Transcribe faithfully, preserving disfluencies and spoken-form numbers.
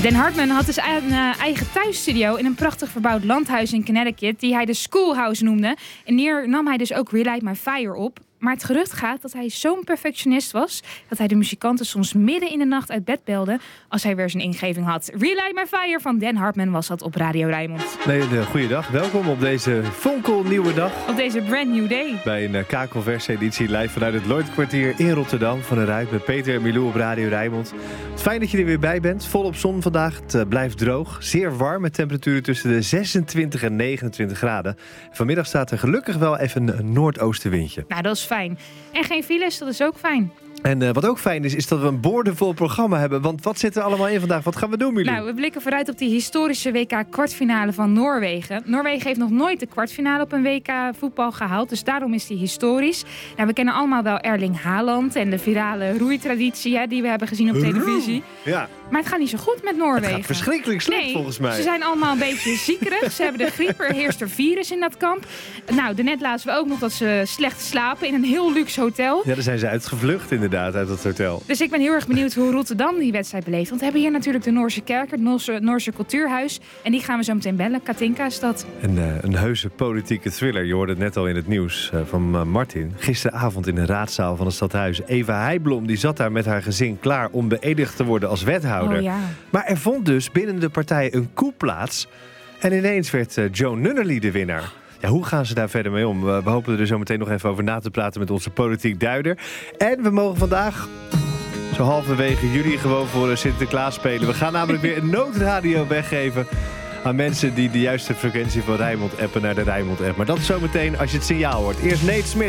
Dan Hartman had dus een uh, eigen thuisstudio in een prachtig verbouwd landhuis in Connecticut, die hij de Schoolhouse noemde. En hier nam hij dus ook Relight My Fire op. Maar het gerucht gaat dat hij zo'n perfectionist was dat hij de muzikanten soms midden in de nacht uit bed belde als hij weer zijn ingeving had. Relight My Fire van Dan Hartman was dat op Radio Rijnmond. Nee, goeiedag. Welkom op deze fonkelnieuwe dag. Op deze brand new day. Bij een uh, Kakelverse editie live vanuit het Lloydkwartier in Rotterdam van de Ruit met Peter en Milou op Radio Rijnmond. Fijn dat je er weer bij bent. Volop zon vandaag. Het uh, blijft droog. Zeer warm met temperaturen tussen de zesentwintig en negenentwintig graden. Vanmiddag staat er gelukkig wel even een noordoostenwindje. Nou, dat is fijn. En geen files, dat is ook fijn. En uh, wat ook fijn is, is dat we een boordevol programma hebben. Want wat zit er allemaal in vandaag? Wat gaan we doen, Milou? Nou, we blikken vooruit op die historische W K-kwartfinale van Noorwegen. Noorwegen heeft nog nooit de kwartfinale op een W K-voetbal gehaald. Dus daarom is die historisch. Nou, we kennen allemaal wel Erling Haaland en de virale roeitraditie hè, die we hebben gezien op televisie. Ja. Maar het gaat niet zo goed met Noorwegen. Het gaat verschrikkelijk slecht nee, volgens mij. Ze zijn allemaal een beetje ziekerig. Ze hebben de griep, er heerst er virus in dat kamp. Nou, daarnet lazen we ook nog dat ze slecht slapen in een heel luxe hotel. Ja, daar zijn ze uitgevlucht inderdaad, uit dat hotel. Dus ik ben heel erg benieuwd hoe Rotterdam die wedstrijd beleeft. Want we hebben hier natuurlijk de Noorse kerk, het Noorse, Noorse cultuurhuis. En die gaan we zo meteen bellen. Katinka is dat. Een, uh, een heuse politieke thriller. Je hoorde het net al in het nieuws uh, van uh, Martin. Gisteravond in de raadzaal van het stadhuis. Eva Heijblom die zat daar met haar gezin klaar om beëdigd te worden als wethouder. Oh, ja. Maar er vond dus binnen de partij een coup plaats. En ineens werd uh, Joan Nunnerly de winnaar. Ja, hoe gaan ze daar verder mee om? We, we hopen er zo meteen nog even over na te praten met onze politiek duider. En we mogen vandaag zo halverwege juli gewoon voor Sinterklaas spelen. We gaan namelijk weer een noodradio weggeven aan mensen die de juiste frequentie van Rijnmond appen naar de Rijnmond app. Maar dat is zo meteen als je het signaal hoort. Eerst Nate Smith.